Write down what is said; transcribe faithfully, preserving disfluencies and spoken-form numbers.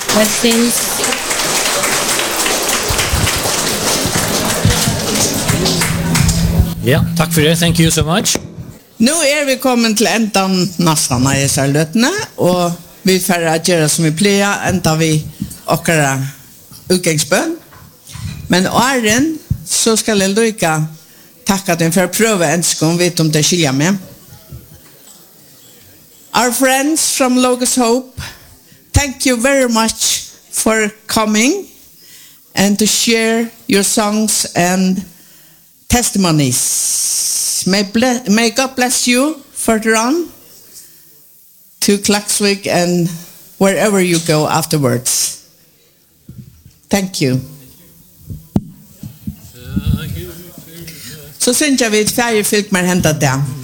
Blessings. Ja, tack för det. Thank you so much. Nu är vi kommit till ändan nästan av dessa lötna och vi får att göra som vi plejer ända vi åkara utgångsbön. Men åren så ska jag lycka tacka den för att pröva en skån vet om det skiljer med. Our friends from Logos Hope, thank you very much for coming and to share your songs and testimonies. May, ble- may God bless you further on to Klaksvik and wherever you go afterwards. Thank you. Så syns jag vi ett färgefyllt med hända det.